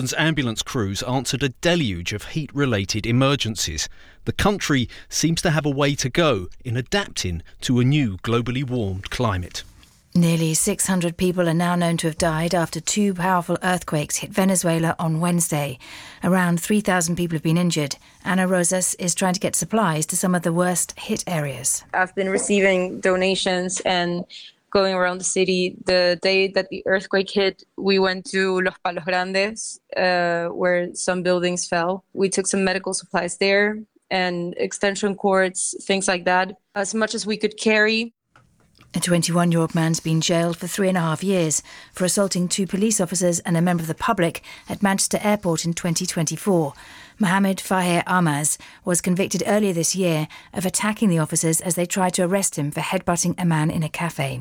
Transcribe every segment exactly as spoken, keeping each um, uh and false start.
London's ambulance crews answered a deluge of heat-related emergencies. The country seems to have a way to go in adapting to a new globally warmed climate. Nearly six hundred people are now known to have died after two powerful earthquakes hit Venezuela on Wednesday. Around three thousand people have been injured. Ana Rosas is trying to get supplies to some of the worst hit areas. I've been receiving donations and going around the city. The day that the earthquake hit, we went to Los Palos Grandes, uh, where some buildings fell. We took some medical supplies there and extension cords, things like that, as much as we could carry. A twenty-one-year-old man's been jailed for three and a half years for assaulting two police officers and a member of the public at Manchester Airport in twenty twenty-four. Mohamed Fahir Ahmaz was convicted earlier this year of attacking the officers as they tried to arrest him for headbutting a man in a cafe.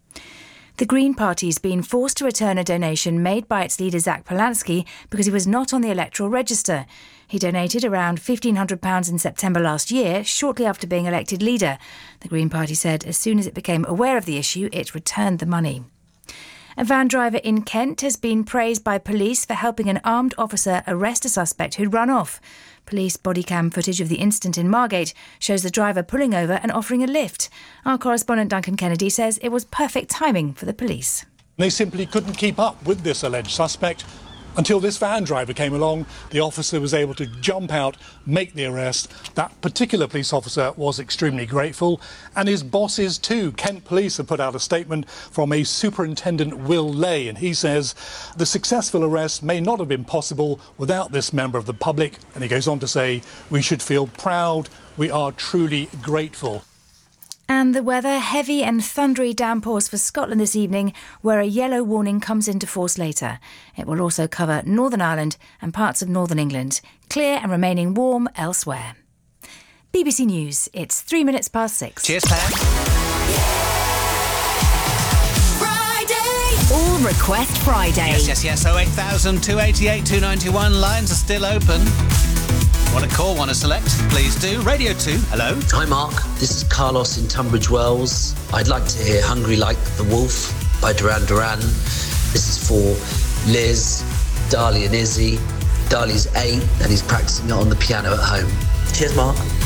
The Green Party's been forced to return a donation made by its leader Zach Polanski because he was not on the electoral register. He donated around fifteen hundred pounds in September last year, shortly after being elected leader. The Green Party said as soon as it became aware of the issue, it returned the money. A van driver in Kent has been praised by police for helping an armed officer arrest a suspect who'd run off. Police body cam footage of the incident in Margate shows the driver pulling over and offering a lift. Our correspondent Duncan Kennedy says it was perfect timing for the police. They simply couldn't keep up with this alleged suspect. Until this van driver came along, the officer was able to jump out, make the arrest. That particular police officer was extremely grateful, and his bosses too. Kent Police have put out a statement from a Superintendent Will Lay, and he says the successful arrest may not have been possible without this member of the public. And he goes on to say, we should feel proud, we are truly grateful. And the weather, heavy and thundery downpours for Scotland this evening, where a yellow warning comes into force later. It will also cover Northern Ireland and parts of Northern England. Clear and remaining warm elsewhere. B B C News, it's three minutes past six. Cheers, Pam. Friday! All Request Friday. Yes, yes, yes. oh eight thousand, two eighty-eight, two ninety-one. Lines are still open. Want to call, want to select? Please do. Radio two, hello. Hi, Mark. This is Carlos in Tunbridge Wells. I'd like to hear Hungry Like the Wolf by Duran Duran. This is for Liz, Darlie and Izzy. Darlie's eight and he's practicing it on the piano at home. Cheers, Mark.